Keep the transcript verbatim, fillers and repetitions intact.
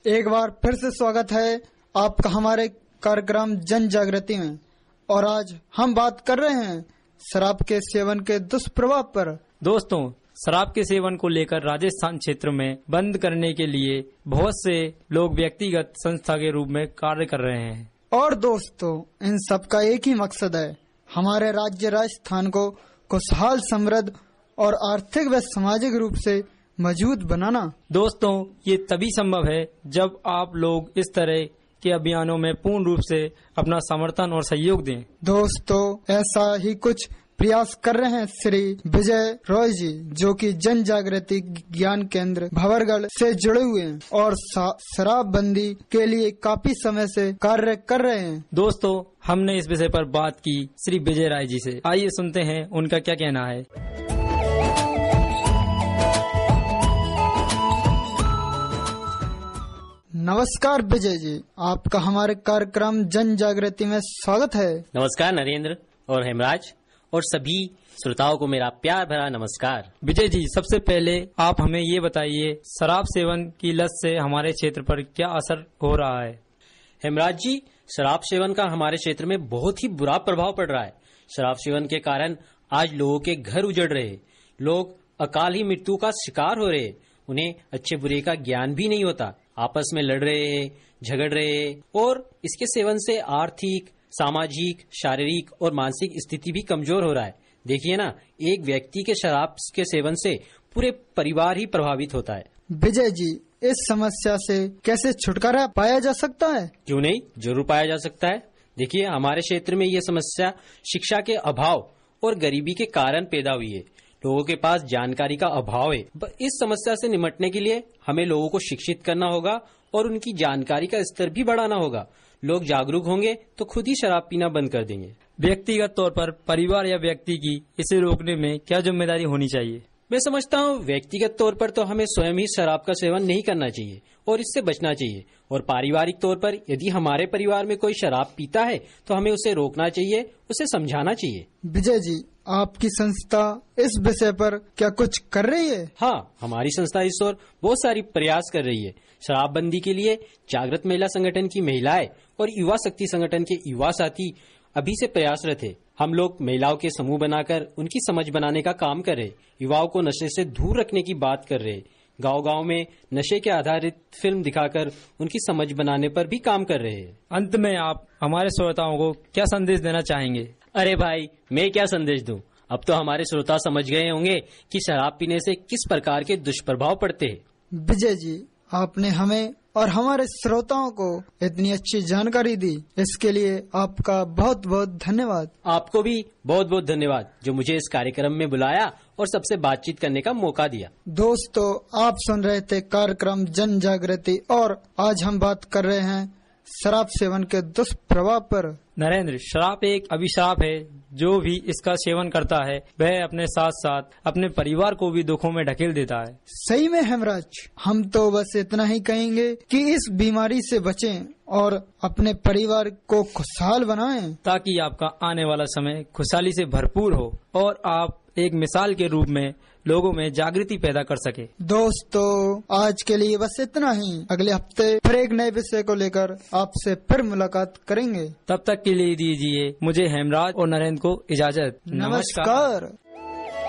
एक बार फिर से स्वागत है आपका हमारे कार्यक्रम जन जागृति में। और आज हम बात कर रहे हैं शराब के सेवन के दुष्प्रभाव पर। दोस्तों, शराब के सेवन को लेकर राजस्थान क्षेत्र में बंद करने के लिए बहुत से लोग व्यक्तिगत संस्था के रूप में कार्य कर रहे हैं। और दोस्तों, इन सब का एक ही मकसद है, हमारे राज्य राजस्थान को खुशहाल, समृद्ध और आर्थिक व सामाजिक रूप से मजबूत बनाना। दोस्तों, ये तभी संभव है जब आप लोग इस तरह के अभियानों में पूर्ण रूप से अपना समर्थन और सहयोग दें। दोस्तों, ऐसा ही कुछ प्रयास कर रहे हैं श्री विजय रॉय जी, जो कि जन जागृति ज्ञान केंद्र भवरगढ़ से जुड़े हुए हैं और शराबबंदी के लिए काफी समय से कार्य कर रहे हैं। दोस्तों, हमने इस विषय पर बात की श्री विजय राय जी से। आइए सुनते हैं उनका क्या कहना है। नमस्कार विजय जी, आपका हमारे कार्यक्रम जन जागृति में स्वागत है। नमस्कार नरेंद्र और हेमराज और सभी श्रोताओं को मेरा प्यार भरा नमस्कार। विजय जी, सबसे पहले आप हमें ये बताइए, शराब सेवन की लत से हमारे क्षेत्र पर क्या असर हो रहा है। हेमराज जी, शराब सेवन का हमारे क्षेत्र में बहुत ही बुरा प्रभाव पड़ रहा है। शराब सेवन के कारण आज लोगों के घर उजड़ रहे, लोग अकाल ही मृत्यु का शिकार हो रहे, उन्हें अच्छे बुरे का ज्ञान भी नहीं होता, आपस में लड़ रहे हैं, झगड़ रहे हैं और इसके सेवन से आर्थिक, सामाजिक, शारीरिक और मानसिक स्थिति भी कमजोर हो रहा है। देखिए ना, एक व्यक्ति के शराब के सेवन से पूरे परिवार ही प्रभावित होता है। विजय जी, इस समस्या से कैसे छुटकारा पाया जा सकता है? क्यों नहीं, जरूर पाया जा सकता है। देखिए, हमारे क्षेत्र में ये समस्या शिक्षा के अभाव और गरीबी के कारण पैदा हुई है। लोगों के पास जानकारी का अभाव है। इस समस्या से निपटने के लिए हमें लोगों को शिक्षित करना होगा और उनकी जानकारी का स्तर भी बढ़ाना होगा। लोग जागरूक होंगे तो खुद ही शराब पीना बंद कर देंगे। व्यक्तिगत तौर पर परिवार या व्यक्ति की इसे रोकने में क्या जिम्मेदारी होनी चाहिए? मैं समझता हूँ व्यक्तिगत तौर पर तो हमें स्वयं ही शराब का सेवन नहीं करना चाहिए और इससे बचना चाहिए। और पारिवारिक तौर पर यदि हमारे परिवार में कोई शराब पीता है तो हमें उसे रोकना चाहिए, उसे समझाना चाहिए। विजय जी, आपकी संस्था इस विषय पर क्या कुछ कर रही है? हाँ, हमारी संस्था इस ओर बहुत सारी प्रयास कर रही है। शराबबंदी के लिए जागृत महिला संगठन की महिलाएं और युवा शक्ति संगठन के युवा साथी अभी से प्रयासरत है। हम लोग महिलाओं के समूह बनाकर उनकी समझ बनाने का काम कर रहे, युवाओं को नशे से दूर रखने की बात कर रहे, गांव गांव में नशे के आधारित फिल्म दिखाकर उनकी समझ बनाने पर भी काम कर रहे हैं। अंत में आप हमारे श्रोताओं को क्या संदेश देना चाहेंगे? अरे भाई, मैं क्या संदेश दूं? अब तो हमारे श्रोता समझ गए होंगे कि शराब पीने से किस प्रकार के दुष्प्रभाव पड़ते हैं। विजय जी, आपने हमें और हमारे श्रोताओं को इतनी अच्छी जानकारी दी, इसके लिए आपका बहुत बहुत धन्यवाद। आपको भी बहुत बहुत धन्यवाद जो मुझे इस कार्यक्रम में बुलाया और सबसे बातचीत करने का मौका दिया। दोस्तों, आप सुन रहे थे कार्यक्रम जन जागृति और आज हम बात कर रहे हैं शराब सेवन के दुष्प्रभाव पर। नरेंद्र, शराब एक अभिशाप है। जो भी इसका सेवन करता है वह अपने साथ साथ अपने परिवार को भी दुखों में ढकेल देता है। सही में हेमराज, हम तो बस इतना ही कहेंगे कि इस बीमारी से बचें और अपने परिवार को खुशहाल बनाएं, ताकि आपका आने वाला समय खुशहाली से भरपूर हो और आप एक मिसाल के रूप में लोगों में जागृति पैदा कर सके। दोस्तों, आज के लिए बस इतना ही। अगले हफ्ते फिर एक नए विषय को लेकर आपसे फिर मुलाकात करेंगे। तब तक के लिए दीजिए मुझे हेमराज और नरेंद्र को इजाजत। नमस्कार।